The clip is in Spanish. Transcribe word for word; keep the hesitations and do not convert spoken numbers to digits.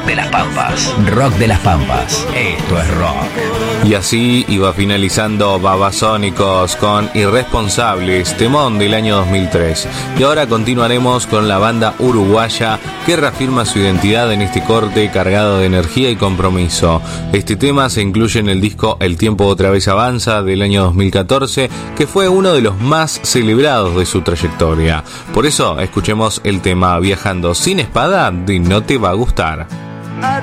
de las Pampas. Rock de las Pampas. Esto es rock. Y así iba finalizando Babasónicos con Irresponsables, temón del año dos mil tres. Y ahora continuaremos con la banda uruguaya que reafirma su identidad en este corte cargado de energía y compromiso. Este tema se incluye en el disco El tiempo otra vez avanza del año dos mil catorce, que fue uno de los más celebrados de su trayectoria. Por eso escuchemos el tema Viajando sin espada de No te va a gustar.